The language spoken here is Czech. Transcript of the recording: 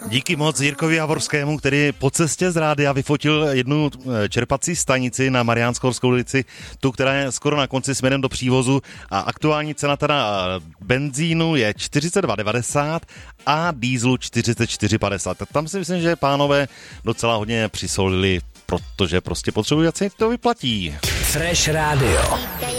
Díky moc Jirkovi Javorskému, který po cestě z rádia vyfotil jednu čerpací stanici na Mariánskou ulici, tu, která je skoro na konci směrem do přívozu, a aktuální cena teda benzínu je 42,90 a dýzlu 44,50. Tam si myslím, že pánové docela hodně přisolili, protože prostě potřebují, jak se to vyplatí. Fresh Radio.